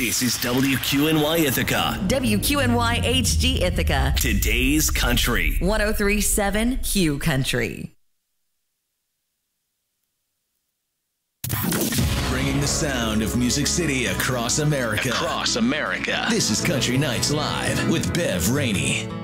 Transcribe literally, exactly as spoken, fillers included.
This is W Q N Y Ithaca. W Q N Y H G Ithaca. Today's Country. one oh three point seven Q Country. Bringing the sound of Music City across America. Across America. This is Country Nights Live with Bev Rainey.